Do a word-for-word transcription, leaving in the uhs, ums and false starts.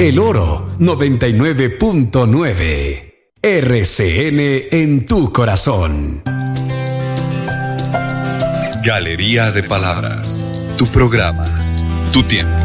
El Oro noventa y nueve punto nueve. R C N en tu corazón. Galería de Palabras. Tu programa. Tu tiempo.